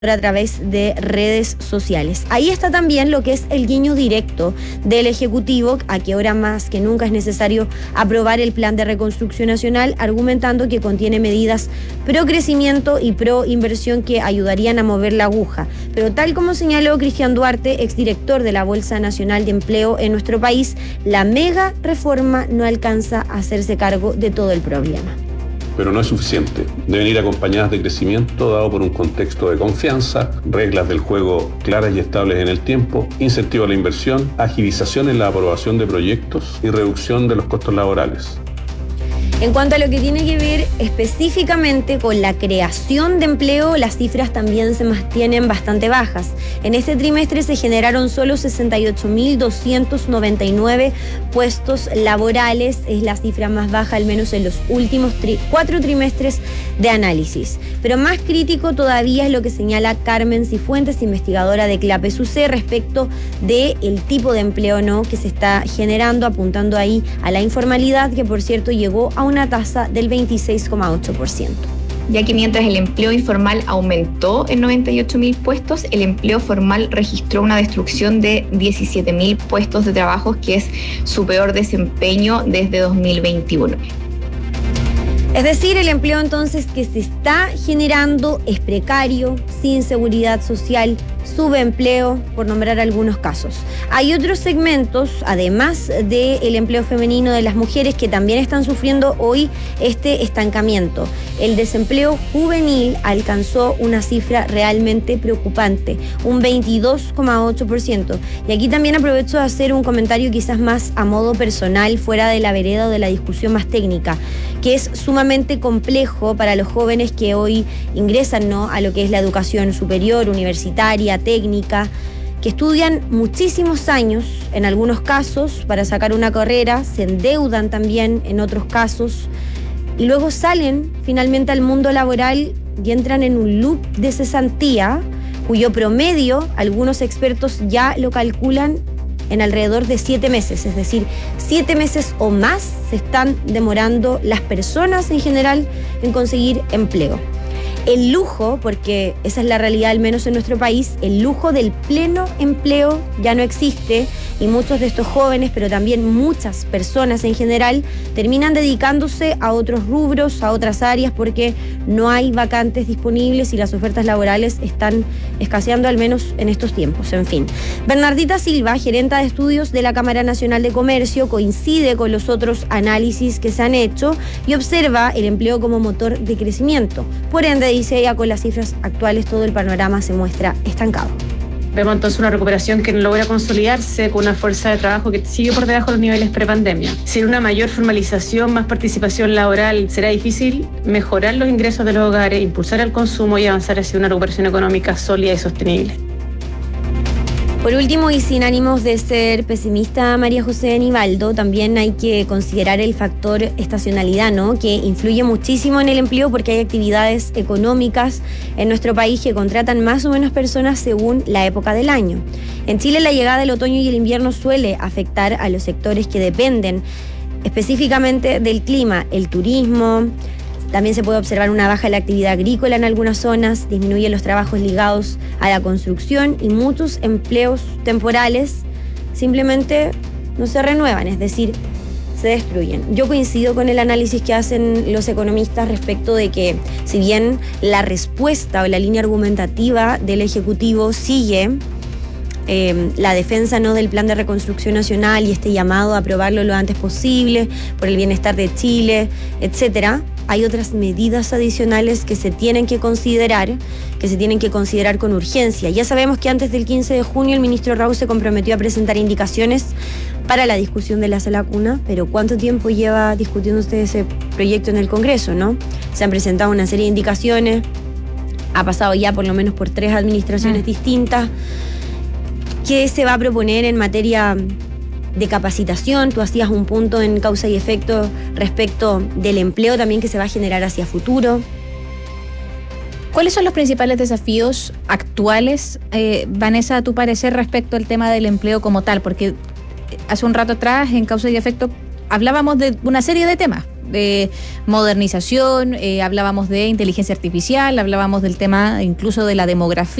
a través de redes sociales. Ahí está también lo que es el guiño directo del Ejecutivo, a que ahora más que nunca es necesario aprobar el Plan de Reconstrucción Nacional, argumentando que contiene medidas pro crecimiento y pro inversión que ayudarían a mover la aguja. Pero tal como señaló Cristian Duarte, exdirector de la Bolsa Nacional de Empleo en nuestro país, la mega reforma no alcanza a hacerse cargo de todo el problema. Pero no es suficiente. Deben ir acompañadas de crecimiento dado por un contexto de confianza, reglas del juego claras y estables en el tiempo, incentivo a la inversión, agilización en la aprobación de proyectos y reducción de los costos laborales. En cuanto a lo que tiene que ver específicamente con la creación de empleo, las cifras también se mantienen bastante bajas. En este trimestre se generaron solo 68.299 puestos laborales, es la cifra más baja al menos en los últimos 4 trimestres de análisis. Pero más crítico todavía es lo que señala Carmen Cifuentes, investigadora de CLAPES-UC, respecto del tipo de empleo que se está generando, apuntando ahí a la informalidad, que por cierto llegó a una tasa del 26,8%. Ya que mientras el empleo informal aumentó en 98.000 puestos, el empleo formal registró una destrucción de 17.000 puestos de trabajo, que es su peor desempeño desde 2021. Es decir, el empleo entonces que se está generando es precario, sin seguridad social, subempleo, por nombrar algunos casos. Hay otros segmentos, además del empleo femenino de las mujeres, que también están sufriendo hoy este estancamiento. El desempleo juvenil alcanzó una cifra realmente preocupante, un 22,8%. Y aquí también aprovecho de hacer un comentario quizás más a modo personal, fuera de la vereda o de la discusión más técnica, que es sumamente complejo para los jóvenes que hoy ingresan a lo que es la educación superior, universitaria, técnica, que estudian muchísimos años en algunos casos para sacar una carrera, se endeudan también en otros casos y luego salen finalmente al mundo laboral y entran en un loop de cesantía cuyo promedio algunos expertos ya lo calculan en alrededor de 7 meses, es decir, 7 meses o más se están demorando las personas en general en conseguir empleo. El lujo, porque esa es la realidad al menos en nuestro país, el lujo del pleno empleo ya no existe y muchos de estos jóvenes, pero también muchas personas en general, terminan dedicándose a otros rubros, a otras áreas, porque no hay vacantes disponibles y las ofertas laborales están escaseando al menos en estos tiempos. En fin, Bernardita Silva, gerenta de estudios de la Cámara Nacional de Comercio, coincide con los otros análisis que se han hecho y observa el empleo como motor de crecimiento. Por ende, dice ella, con las cifras actuales todo el panorama se muestra estancado. Vemos entonces una recuperación que no logra consolidarse con una fuerza de trabajo que sigue por debajo de los niveles prepandemia. Sin una mayor formalización, más participación laboral, será difícil mejorar los ingresos de los hogares, impulsar el consumo y avanzar hacia una recuperación económica sólida y sostenible. Por último, y sin ánimos de ser pesimista, María José Nivaldo, también hay que considerar el factor estacionalidad, que influye muchísimo en el empleo, porque hay actividades económicas en nuestro país que contratan más o menos personas según la época del año. En Chile, la llegada del otoño y el invierno suele afectar a los sectores que dependen específicamente del clima, el turismo. También se puede observar una baja en la actividad agrícola en algunas zonas, disminuyen los trabajos ligados a la construcción y muchos empleos temporales simplemente no se renuevan, es decir, se destruyen. Yo coincido con el análisis que hacen los economistas respecto de que, si bien la respuesta o la línea argumentativa del Ejecutivo sigue la defensa del Plan de Reconstrucción Nacional y este llamado a aprobarlo lo antes posible por el bienestar de Chile, etcétera, hay otras medidas adicionales que se tienen que considerar con urgencia. Ya sabemos que antes del 15 de junio el ministro Rau se comprometió a presentar indicaciones para la discusión de la sala cuna, pero ¿cuánto tiempo lleva discutiendo usted ese proyecto en el Congreso, Se han presentado una serie de indicaciones, ha pasado ya por lo menos por 3 administraciones distintas. ¿Qué se va a proponer en materia de capacitación? Tú hacías un punto en causa y efecto respecto del empleo también que se va a generar hacia futuro. ¿Cuáles son los principales desafíos actuales, Vanessa, a tu parecer, respecto al tema del empleo como tal? Porque hace un rato atrás, en causa y efecto, hablábamos de una serie de temas. de modernización, hablábamos de inteligencia artificial, hablábamos del tema incluso de la demografía.